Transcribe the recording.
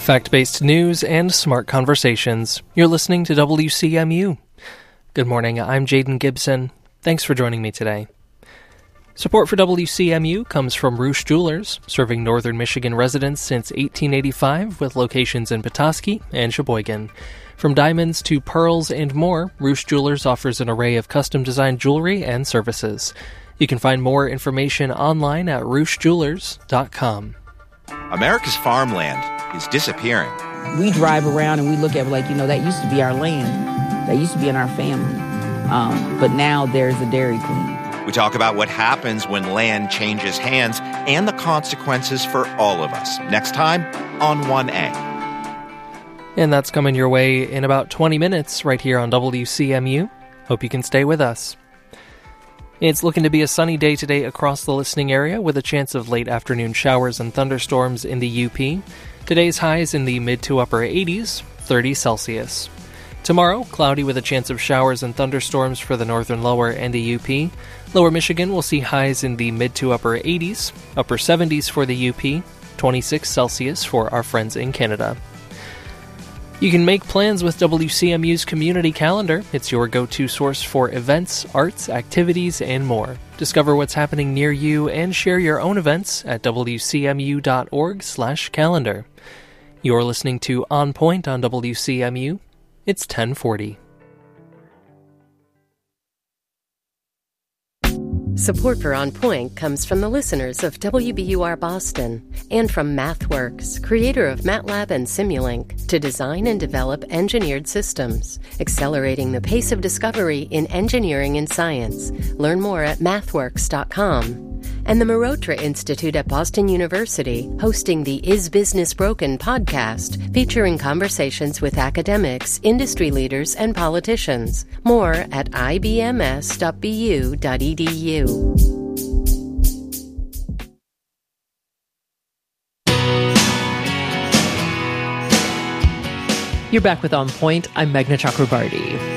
Fact-based news and smart conversations. You're listening to WCMU. Good morning, I'm Jaden Gibson. Thanks for joining me today. Support for WCMU comes from Roosh Jewelers, serving northern Michigan residents since 1885 with locations in Petoskey and Sheboygan. From diamonds to pearls and more, Roosh Jewelers offers an array of custom-designed jewelry and services. You can find more information online at rooshjewelers.com. America's farmland is disappearing. We drive around and we look at that used to be our land. That used to be in our family. But now there's a Dairy Queen. We talk about what happens when land changes hands and the consequences for all of us. Next time on 1A. And that's coming your way in about 20 minutes right here on WCMU. Hope you can stay with us. It's looking to be a sunny day today across the listening area with a chance of late afternoon showers and thunderstorms in the UP. Today's highs in the mid to upper 80s, 30 Celsius. Tomorrow, cloudy with a chance of showers and thunderstorms for the northern lower and the UP. Lower Michigan will see highs in the mid to upper 80s, upper 70s for the UP, 26 Celsius for our friends in Canada. You can make plans with WCMU's community calendar. It's your go-to source for events, arts, activities, and more. Discover what's happening near you and share your own events at wcmu.org/calendar. You're listening to On Point on WCMU. It's 10:40. Support for On Point comes from the listeners of WBUR Boston and from MathWorks, creator of MATLAB and Simulink, to design and develop engineered systems, accelerating the pace of discovery in engineering and science. Learn more at mathworks.com. And the Marotra Institute at Boston University, hosting the Is Business Broken podcast, featuring conversations with academics, industry leaders, and politicians. More at ibms.bu.edu. You're back with On Point. I'm Meghna Chakrabarty.